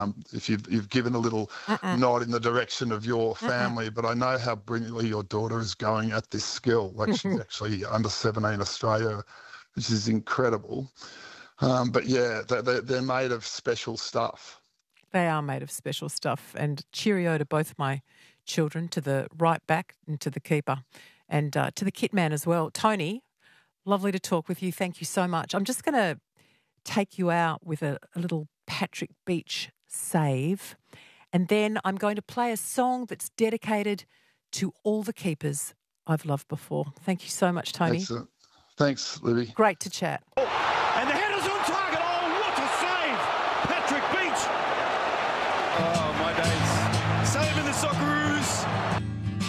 if you've given a little nod in the direction of your family, but I know how brilliantly your daughter is going at this skill. Like she's actually under 17 Australia, which is incredible. But yeah, they're made of special stuff. They are made of special stuff. And cheerio to both my children, to the right back and to the keeper, and to the kit man as well. Tony, lovely to talk with you. Thank you so much. I'm just going to take you out with a little Patrick Beach save, and then I'm going to play a song that's dedicated to all the keepers I've loved before. Thank you so much, Tony. Excellent. Thanks, Libby. Great to chat.